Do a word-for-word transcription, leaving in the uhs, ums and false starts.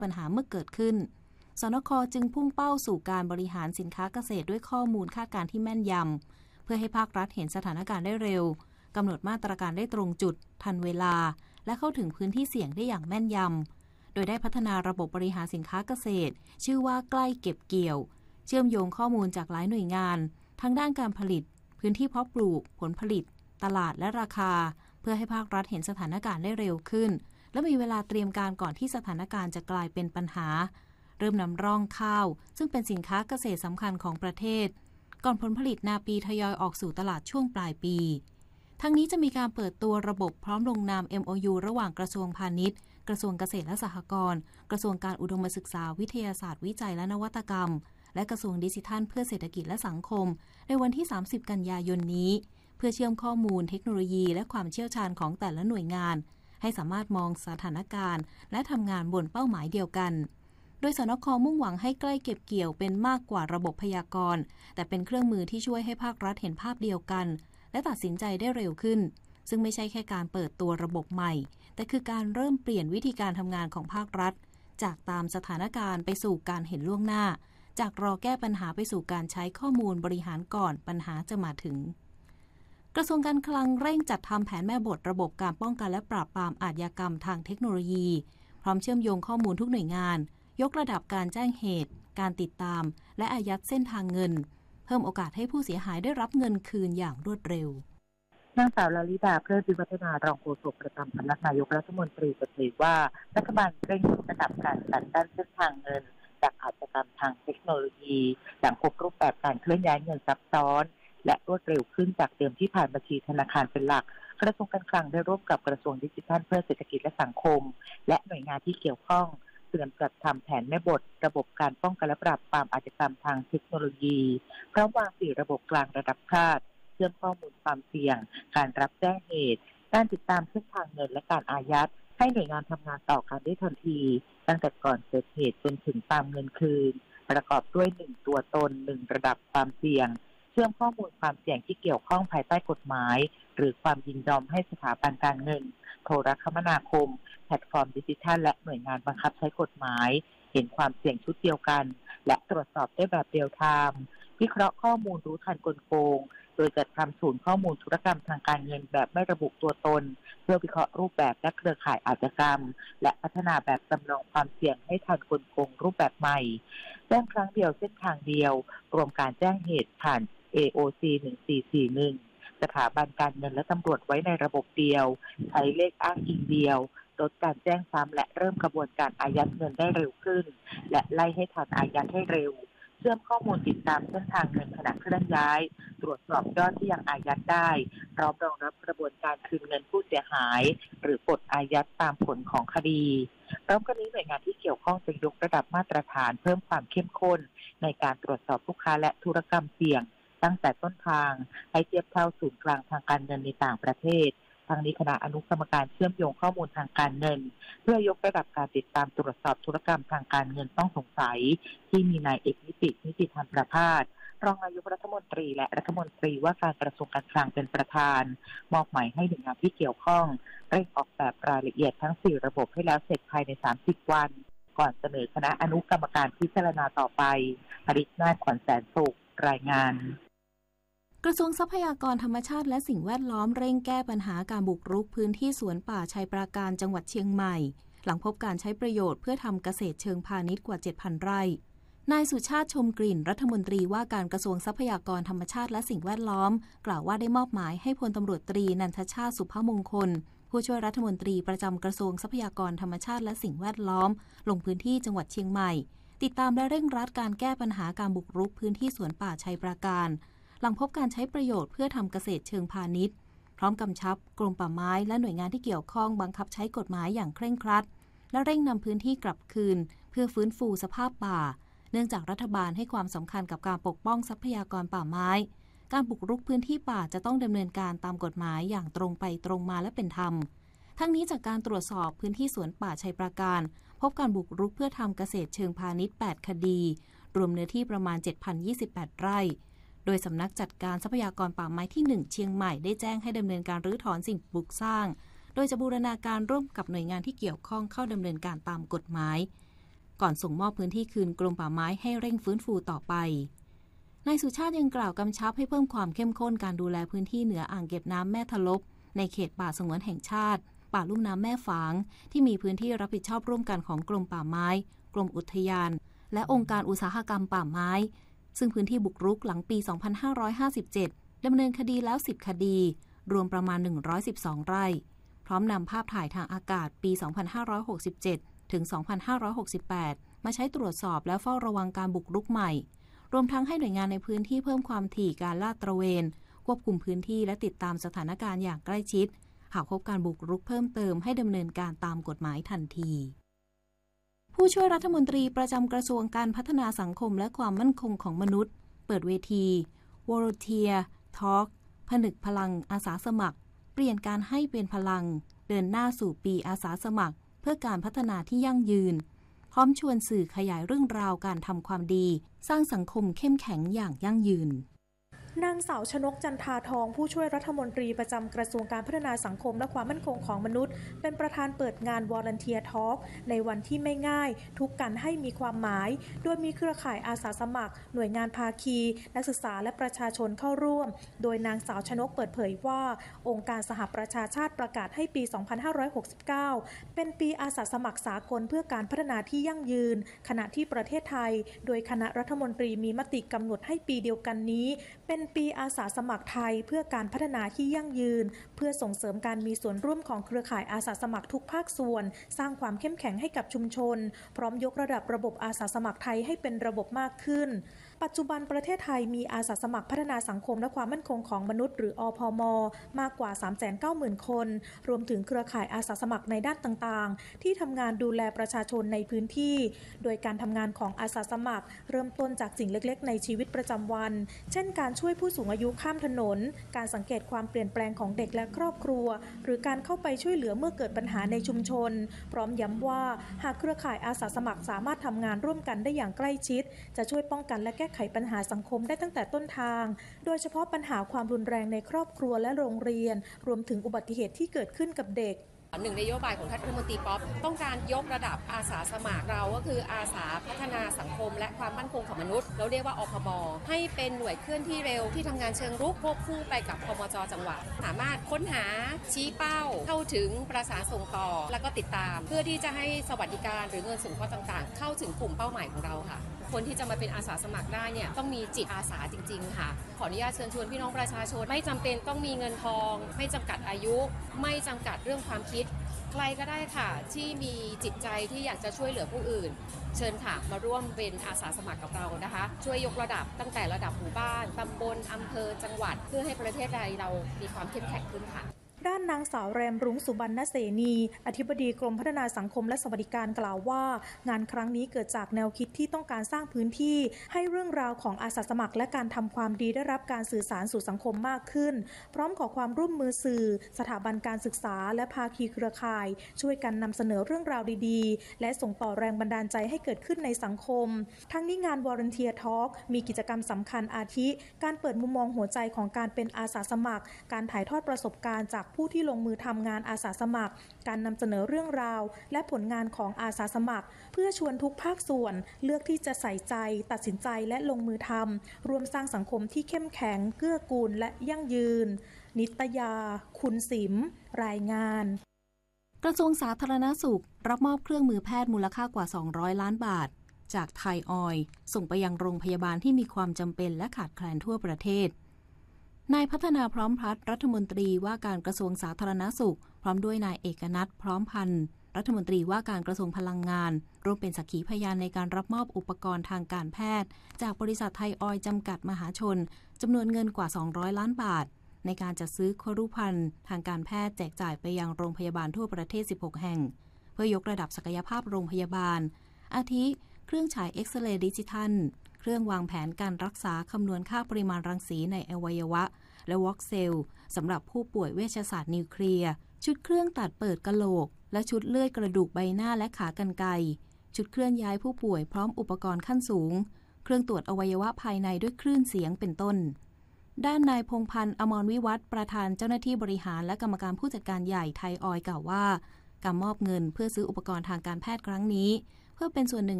ปัญหาเมื่อเกิดขึ้นสนค.จึงพุ่งเป้าสู่การบริหารสินค้าเกษตรด้วยข้อมูลคาดการณ์ที่แม่นยำเพื่อให้ภาครัฐเห็นสถานการณ์ได้เร็วกำหนดมาตรการได้ตรงจุดทันเวลาและเข้าถึงพื้นที่เสี่ยงได้อย่างแม่นยำโดยได้พัฒนาระบบบริหารสินค้าเกษตรชื่อว่าใกล้เก็บเกี่ยวเชื่อมโยงข้อมูลจากหลายหน่วยงานทั้งด้านการผลิตพื้นที่เพาะปลูกผลผลิตตลาดและราคาเพื่อให้ภาครัฐเห็นสถานการณ์ได้เร็วขึ้นและมีเวลาเตรียมการก่อนที่สถานการณ์จะกลายเป็นปัญหาเริ่มนำร่องข้าวซึ่งเป็นสินค้าเกษตรสำคัญของประเทศก่อนผลผลิตนาปีทยอยออกสู่ตลาดช่วงปลายปีทั้งนี้จะมีการเปิดตัวระบบพร้อมลงนาม เอ็ม โอ ยู ระหว่างกระทรวงพาณิชย์กระทรวงเกษตรและสหกรณ์กระทรวงการอุดมศึกษาวิทยาศาสตร์วิจัยและนวัตกรรมและกระทรวงดิจิทัลเพื่อเศรษฐกิจและสังคมในวันที่สามสิบกันยายนนี้เพื่อเชื่อมข้อมูลเทคโนโลยีและความเชี่ยวชาญของแต่ละหน่วยงานให้สามารถมองสถานการณ์และทำงานบนเป้าหมายเดียวกันโดยสนค.มุ่งหวังให้ใกล้เก็บเกี่ยวเป็นมากกว่าระบบพยากรณ์แต่เป็นเครื่องมือที่ช่วยให้ภาครัฐเห็นภาพเดียวกันและตัดสินใจได้เร็วขึ้นซึ่งไม่ใช่แค่การเปิดตัวระบบใหม่แต่คือการเริ่มเปลี่ยนวิธีการทำงานของภาครัฐจากตามสถานการณ์ไปสู่การเห็นล่วงหน้าจากรอแก้ปัญหาไปสู่การใช้ข้อมูลบริหารก่อนปัญหาจะมาถึงกระทรวงการคลังเร่งจัดทำแผนแม่บทระบบการป้องกันและปราบปรามอาชญากรรมทางเทคโนโลยีพร้อมเชื่อมโยงข้อมูลทุกหน่วยงานยกระดับการแจ้งเหตุการติดตามและอายัดเส้นทางเงินเพิ่มโอกาสให้ผู้เสียหายได้รับเงินคืนอย่างรวดเร็วนางสาวลลิดาเพลิดวิวัฒนารองโฆษกประจำสำนักนายกรัฐมนตรีเปิดเผยว่ารัฐบาลเร่งยกระดับการตัดด้านเส้นทางเงินจากอาชญากรรมทางเทคโนโลยีหลังพบรูปแบบการเคลื่อนย้ายเงินซับซ้อนและรวดเร็วขึ้นจากเดิมที่ผ่านบัญชีธนาคารเป็นหลักกระทรวงการคลังได้ร่วมกับกระทรวงดิจิทัลเพื่อเศรษฐกิจและสังคมและหน่วยงานที่เกี่ยวข้องเตรียมจัดทำแผนแม่บทระบบการป้องกันและปราบปรามอาชญากรรมทางเทคโนโลยีพร้อมวางสี่ระบบกลางระดับชาติเชื่อมข้อมูลความเสี่ยงการรับแจ้งเหตุการติดตามเส้นทางเงินและการอายัดให้หน่วยงานทำงานต่อกันได้ทันทีตั้งแต่ก่อนเกิดเหตุจนถึงตามเงินคืนประกอบด้วยหนึ่งตัวตนหนึ่งระดับความเสี่ยงเชื่อมข้อมูลความเสี่ยงที่เกี่ยวข้องภายใต้กฎหมายหรือความยินยอมให้สถาบันการเงินโทรคมนาคมแพลตฟอร์มดิจิทัลและหน่วยงานบังคับใช้กฎหมายเห็นความเสี่ยงชุดเดียวกันและตรวจสอบได้แบบเรียลไทม์วิเคราะห์ข้อมูลรู้ทันกลโกงโดยจัดทำศูนย์ข้อมูลธุรกรรมทางการเงินแบบไม่ระบุตัวตนเพื่อวิเคราะห์รูปแบบและเครือข่ายอาชญากรรมและพัฒนาแบบจำลองความเสี่ยงให้ทันกลโกงรูปแบบใหม่แจ้งครั้งเดียวเส้นทางเดียวรวมการแจ้งเหตุผ่าน เอ โอ ซี หนึ่งสี่สี่หนึ่งสถาบันการเงินและตำรวจไว้ในระบบเดียวใช้เลขอ้างอิงเดียวลดการแจ้งซ้ำและเริ่มกระบวนการอายัดเงินได้เร็วขึ้นและไล่ให้ทันอายัดให้เร็วเชื่อมข้อมูลติดตามเส้นทางเงินขณะเคลื่อนย้ายตรวจสอบยอดที่ยังอายัดได้พร้อมรองรับกระบวนการคืนเงินผู้เสียหายหรือปลดอายัดตามผลของคดีพร้อมกันนี้หน่วยงานที่เกี่ยวข้องจะยกระดับมาตรฐานเพิ่มความเข้มข้นในการตรวจสอบลูกค้าและธุรกรรมเสี่ยงตั้งแต่ต้นทางให้เทียบเท่าศูนย์กลางทางการเงินในต่างประเทศทางนี้คณะอนุกรรมการเชื่อมโยงข้อมูลทางการเงินเพื่อยกระดับการติดตามตรวจสอบธุรกรรมทางการเงินต้องสงสัยที่มีนายเอกนิตินิติธรรมประภาสรองนายกรัฐมนตรีและรัฐมนตรีว่าการกระทรวงการคลังเป็นประธานมอบหมายให้หน่วยงานที่เกี่ยวข้องเร่งออกแบบรายละเอียดทั้งสี่ระบบให้แล้วเสร็จภายในสามสิบวันก่อนเสนอคณะอนุกรรมการพิจารณาต่อไปอริศนาถขวัญแสนสุขรายงานกระทรวงทรัพยากรธรรมชาติและสิ่งแวดล้อมเร่งแก้ปัญหาการบุกรุกพื้นที่สวนป่าชัยปราการจังหวัดเชียงใหม่หลังพบการใช้ประโยชน์เพื่อทำเกษตรเชิงพาณิชย์กว่า เจ็ดพัน ไร่นายสุชาติชมกลิ่นรัฐมนตรีว่าการกระทรวงทรัพยากรธรรมชาติและสิ่งแวดล้อมกล่าวว่าได้มอบหมายให้พลตำรวจตรีนันทชาติสุภมงคลผู้ช่วยรัฐมนตรีประจำกระทรวงทรัพยากรธรรมชาติและสิ่งแวดล้อมลงพื้นที่จังหวัดเชียงใหม่ติดตามและเร่งรัดการแก้ปัญหาการบุกรุกพื้นที่สวนป่าชัยปราการหลังพบการใช้ประโยชน์เพื่อทำเกษตรเชิงพาณิชย์พร้อมกำชับกรมป่าไม้และหน่วยงานที่เกี่ยวข้องบังคับใช้กฎหมายอย่างเคร่งครัดและเร่งนำพื้นที่กลับคืนเพื่อฟื้นฟูสภาพป่าเนื่องจากรัฐบาลให้ความสำคัญกับการปกป้องทรัพยากรป่าไม้การบุกรุกพื้นที่ป่าจะต้องดำเนินการตามกฎหมายอย่างตรงไปตรงมาและเป็นธรรมทั้งนี้จากการตรวจสอบพื้นที่สวนป่าชัยปราการพบการบุกรุกเพื่อทำเกษตรเชิงพาณิชย์แปดคดีรวมเนื้อที่ประมาณ เจ็ดพันยี่สิบแปด ไร่โดยสำนักจัดการทรัพยากรป่าไม้ที่หนึ่งเชียงใหม่ได้แจ้งให้ดำเนินการรื้อถอนสิ่งปลูกสร้างโดยจะบูรณาการร่วมกับหน่วยงานที่เกี่ยวข้องเข้าดำเนินการตามกฎหมายก่อนส่งมอบพื้นที่คืนกรมป่าไม้ให้เร่งฟื้นฟูต่อไปนายสุชาติยังกล่าวกำชับให้เพิ่มความเข้มข้นการดูแลพื้นที่เหนืออ่างเก็บน้ำแม่ทะลบในเขตป่าสงวนแห่งชาติป่าลุ่มน้ำแม่ฝางที่มีพื้นที่รับผิดชอบร่วมกันของกรมป่าไม้กรมอุทยานและองค์การอุตสาหกรรมป่าไม้ซึ่งพื้นที่บุกรุกหลังปี สองพันห้าร้อยห้าสิบเจ็ด ดำเนินคดีแล้ว สิบ คดีรวมประมาณ หนึ่งร้อยสิบสอง ไร่พร้อมนำภาพถ่ายทางอากาศปี สองพันห้าร้อยหกสิบเจ็ด ถึง สองพันห้าร้อยหกสิบแปด มาใช้ตรวจสอบและเฝ้าระวังการบุกรุกใหม่รวมทั้งให้หน่วยงานในพื้นที่เพิ่มความถี่การลาดตระเวนควบคุมพื้นที่และติดตามสถานการณ์อย่างใกล้ชิดหากพบการบุกรุกเพิ่มเติมให้ดำเนินการตามกฎหมายทันทีผู้ช่วยรัฐมนตรีประจำกระทรวงการพัฒนาสังคมและความมั่นคงของมนุษย์เปิดเวที Volunteer Talk ผนึกพลังอาสาสมัครเปลี่ยนการให้เป็นพลังเดินหน้าสู่ปีอาสาสมัครเพื่อการพัฒนาที่ยั่งยืนพร้อมชวนสื่อขยายเรื่องราวการทำความดีสร้างสังคมเข้มแข็งอย่างยั่งยืนนางสาวชนกจันทาทองผู้ช่วยรัฐมนตรีประจำกระทรวงการพัฒนาสังคมและความมั่นคงของมนุษย์เป็นประธานเปิดงาน Volunteer Talk ในวันที่ไม่ง่ายทุกการให้มีความหมายโดยมีเครือข่ายอาสาสมัครหน่วยงานภาคีนักศึกษาและประชาชนเข้าร่วมโดยนางสาวชนกเปิดเผยว่าองค์การสหประชาชาติประกาศให้ปี สองพันห้าร้อยหกสิบเก้า เป็นปีอาสาสมัครสากลเพื่อการพัฒนาที่ยั่งยืนขณะที่ประเทศไทยโดยคณะรัฐมนตรีมีมติกำหนดให้ปีเดียวกันนี้เป็นปีอาสาสมัครไทยเพื่อการพัฒนาที่ยั่งยืนเพื่อส่งเสริมการมีส่วนร่วมของเครือข่ายอาสาสมัครทุกภาคส่วนสร้างความเข้มแข็งให้กับชุมชนพร้อมยกระดับระบบอาสาสมัครไทยให้เป็นระบบมากขึ้นปัจจุบันประเทศไทยมีอาสาสมัครพัฒนาสังคมและความมั่นคงของมนุษย์หรืออพม.มากกว่า สามแสนเก้าหมื่น คนรวมถึงเครือข่ายอาสาสมัครในด้านต่างๆที่ทำงานดูแลประชาชนในพื้นที่โดยการทำงานของอาสาสมัครเริ่มต้นจากสิ่งเล็กๆในชีวิตประจำวันเช่นการช่วยผู้สูงอายุข้ามถนนการสังเกตความเปลี่ยนแปลงของเด็กและครอบครัวหรือการเข้าไปช่วยเหลือเมื่อเกิดปัญหาในชุมชนพร้อมย้ำว่าหากเครือข่ายอาสาสมัครสามารถทำงานร่วมกันได้อย่างใกล้ชิดจะช่วยป้องกันและแก้ไขปัญหาสังคมได้ตั้งแต่ต้นทางโดยเฉพาะปัญหาความรุนแรงในครอบครัวและโรงเรียนรวมถึงอุบัติเหตุที่เกิดขึ้นกับเด็กหนึ่งนโยบายของท่านรัฐมนตรีป๊อปต้องการยกระดับอาสาสมัครเราก็คืออาสาพัฒนาสังคมและความมั่นคงของมนุษย์เราเรียกว่าอพบให้เป็นหน่วยเคลื่อนที่เร็วที่ทำงานเชิงรุกควบคู่ไปกับพมจ.จังหวัดสามารถค้นหาชี้เป้าเข้าถึงประสานส่งต่อแล้วก็ติดตามเพื่อที่จะให้สวัสดิการหรือเงินสงเคราะห์ต่างๆเข้าถึงกลุ่มเป้าหมายของเราค่ะคนที่จะมาเป็นอาสาสมัครได้เนี่ยต้องมีจิตอาสาจริงๆค่ะขออนุญาตเชิญชวนพี่น้องประชาชนไม่จำเป็นต้องมีเงินทองไม่จำกัดอายุไม่จำกัดเรื่องความคิดใครก็ได้ค่ะที่มีจิตใจที่อยากจะช่วยเหลือผู้อื่นเชิญค่ะมาร่วมเป็นอาสาสมัครกับเรานะคะช่วยยกระดับตั้งแต่ระดับหมู่บ้านตำบลอำเภอจังหวัดเพื่อให้ประเทศไทยเรามีความเข้มแข็งขึ้นค่ะด้านนางสาวแรมรุ้งสุบรรณเสนีอธิบดีกรมพัฒนาสังคมและสวัสดิการกล่าวว่างานครั้งนี้เกิดจากแนวคิดที่ต้องการสร้างพื้นที่ให้เรื่องราวของอาสาสมัครและการทำความดีได้รับการสื่อสารสู่สังคมมากขึ้นพร้อมขอความร่วมมือสื่อสถาบันการศึกษาและภาคีเครือข่ายช่วยกันนำเสนอเรื่องราวดีๆและส่งต่อแรงบันดาลใจให้เกิดขึ้นในสังคมทั้งนี้งาน Volunteer Talk มีกิจกรรมสำคัญอาทิการเปิดมุมมองหัวใจของการเป็นอาสาสมัครการถ่ายทอดประสบการณ์จากผู้ที่ลงมือทำงานอาสาสมัครการนำเสนอเรื่องราวและผลงานของอาสาสมัครเพื่อชวนทุกภาคส่วนเลือกที่จะใส่ใจตัดสินใจและลงมือทำรวมสร้างสังคมที่เข้มแข็งเกื้อกูลและยั่งยืนนิตยาคุณสิมรายงานกระทรวงสาธารณสุขรับมอบเครื่องมือแพทย์มูลค่ากว่าสองร้อยล้านบาทจากไทยออยล์ส่งไปยังโรงพยาบาลที่มีความจำเป็นและขาดแคลนทั่วประเทศนายพัฒนาพร้อมพัฒน์รัฐมนตรีว่าการกระทรวงสาธารณสุขพร้อมด้วยนายเอกนัทพร้อมพันธ์รัฐมนตรีว่าการกระทรวงพลังงานร่วมเป็นสักขีพยานในการรับมอบอุปกรณ์ทางการแพทย์จากบริษัทไทยออยล์จำกัดมหาชนจำนวนเงินกว่าสองร้อยล้านบาทในการจัดซื้อครุภัณฑ์ทางการแพทย์แจกจ่ายไปยังโรงพยาบาลทั่วประเทศสิบหกแห่งเพื่อยกระดับศักยภาพโรงพยาบาลอาทิเครื่องฉายเอ็กซเรย์ดิจิทัลเครื่องวางแผนการรักษาคำนวณค่าปริมาณรังสีในอวัยวะและวอล์กเซลสำหรับผู้ป่วยเวชศาสตร์นิวเคลียร์ชุดเครื่องตัดเปิดกะโหลกและชุดเลื่อยกระดูกใบหน้าและขากรรไกรชุดเคลื่อนย้ายผู้ป่วยพร้อมอุปกรณ์ขั้นสูงเครื่องตรวจอวัยวะภายในด้วยคลื่นเสียงเป็นต้นด้านนายพงษ์พันธ์อมรวิวัฒน์ประธานเจ้าหน้าที่บริหารและกรรมการผู้จัดการใหญ่ไทยออยล์กล่าวว่าการมอบเงินเพื่อซื้ออุปกรณ์ทางการแพทย์ครั้งนี้เพื่อเป็นส่วนหนึ่ง